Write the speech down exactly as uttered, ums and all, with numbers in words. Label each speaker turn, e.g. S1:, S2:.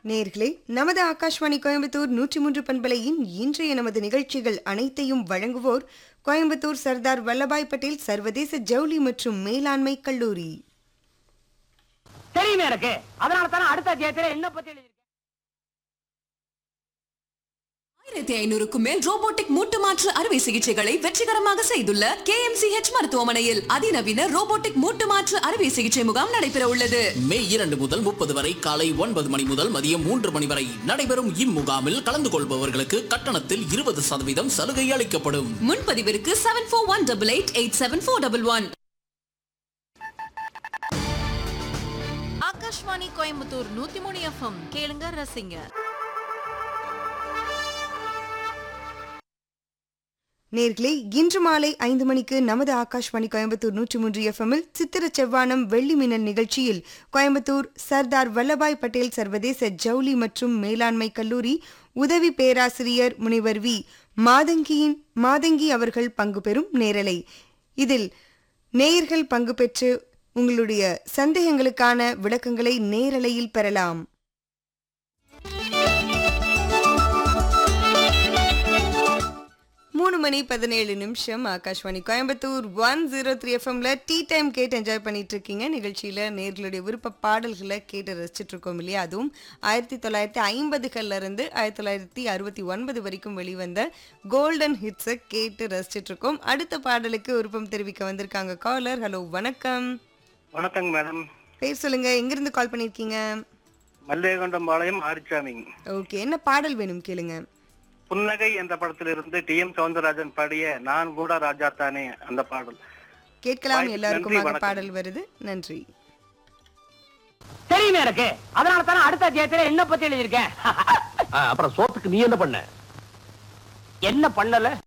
S1: நேர்களே, நமது ஆகாஷ்வாணி கோயம்புத்தூர் நூற்றி மூன்று பண்பலையின் இன்றைய நமது நிகழ்ச்சிகள் அனைத்தையும் வழங்குவோர் கோயம்புத்தூர் சர்தார் வல்லபாய் பட்டேல் சர்வதேச ஜவுளி மற்றும் மேலாண்மை கல்லூரி.
S2: தெரியுமே எனக்கு, அதனால தானே அடுத்த அத்தியாயத்துல என்ன பத்தி எழுதிருக்கேன்.
S3: ஆயிரத்தி ஐநூறுக்கும் மேல் ரோபோட்டிக் மூட்டு மாற்று அறுவை சிகிச்சைகளை வெற்றிகரமாக செய்துள்ள கே எம் சி ஹெச் மருத்துவமனையில் அதிநவீன ரோபோட்டிக் மூட்டு மாற்று அறுவை சிகிச்சை முகாம் நடைபெற உள்ளது.
S4: மே இரண்டு முதல் முப்பது வரை காலை ஒன்பது மணி முதல் மதியம் மூன்று மணி வரை நடைபெறும் இம்முகாமில் கலந்து கொள்பவர்களுக்கு கட்டணத்தில் இருபது சதவீதம் சலுகை அளிக்கப்படும்.
S3: முன்பதிவிற்கு seven four one double eight eight seven four double one.
S5: Akashvani Coimbatore நூத்தி மூணு எஃப்எம் கேளுங்க ரசிங்க.
S1: நேர்களே, இன்று மாலை ஐந்து மணிக்கு நமது ஆகாஷ்வாணி கோயம்புத்தூர் நூற்றி மூன்று எஃப்எம்மில் சித்திர செவ்வானம் வெள்ளி மின்னல் நிகழ்ச்சியில் கோயம்புத்தூர் சர்தார் வல்லபாய் பட்டேல் சர்வதேச ஜவுளி மற்றும் மேலாண்மை கல்லூரி உதவி பேராசிரியர் முனைவர் வி மாதங்கியின் மாதங்கி அவர்கள் பங்கு பெறும் நேரலை. இதில் நேயர்கள் பங்கு பெற்று உங்களுடைய சந்தேகங்களுக்கான விளக்கங்களை நேரலையில் பெறலாம். மூணு மணி பதினேழு நிமிஷம் Akashvani Coimbatore one zero three எஃப்எம்ல டீ டைம் கேட்டு என்ஜாய் பண்ணிட்டு இருக்கீங்க. நிகழ்ச்சியில் நேர்களுடைய விருப்ப பாடல்களை கேட்டு ரசிச்சுட்டு இருக்கோம் இல்லையா? அதுவும் ஆயிரத்தி தொள்ளாயிரத்தி ஐம்பதுகள்ல இருந்து ஆயிரத்தி தொள்ளாயிரத்தி அறுபத்தி ஒன்பது வரைக்கும் வெளிவந்த கோல்டன் ஹிட்ஸை கேட்டு ரசிச்சுட்டு இருக்கோம். அடுத்த பாடலுக்கு விருப்பம் தெரிவிக்க வந்திருக்காங்க காலர். ஹலோ, வணக்கம்.
S6: வணக்கங்க மேடம்.
S1: பேர் சொல்லுங்க, எங்கிருந்து கால் பண்ணிருக்கீங்க?
S6: மல்லேகொண்டம்பாளையம் ஆரிச்சாமி.
S1: ஓகே, என்ன பாடல் வேணும் கேளுங்க.
S6: புன்னகை என்ற படத்திலிருந்து டி எம் சவுந்தரராஜன் பாடிய நான் கூட ராஜா தானே அந்த பாடல்
S1: கேட்கலாம். எல்லாருக்குமாக பாடல் வருது. நன்றி.
S2: தெரியுமே எனக்கு, அதனால தானே அடுத்த அத்தியாயத்துல என்ன பத்தி எழுதிருக்கேன்.
S7: அப்புறம் சோத்துக்கு நீ என்ன பண்ண?
S2: என்ன பண்ணல